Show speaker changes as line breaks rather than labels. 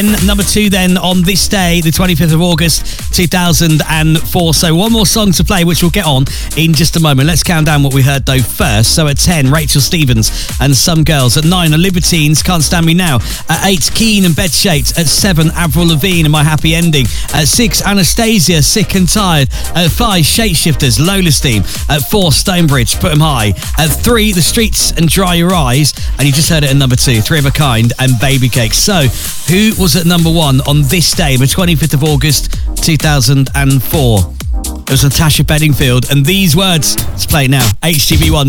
Number 2 then on this day, the 25th of August 2004. So one more song to play, which we'll get on in just a moment. Let's count down what we heard though first. So at 10, Rachel Stevens and Some Girls. At 9, The Libertines, Can't Stand Me Now. At 8, Keane and Bedshakes. At 7, Avril Lavigne and My Happy Ending. At 6, Anastasia, Sick and Tired. At 5, Shapeshifters, Lola Steam. At 4, Stonebridge, Put 'Em High. At 3, The Streets and Dry Your Eyes. And you just heard it at number 2, Three of a Kind and Baby Cakes. So who was at number 1 on this day, the 25th of August 2004? It was Natasha Bedingfield, and these words. Let's play it now. HTV1.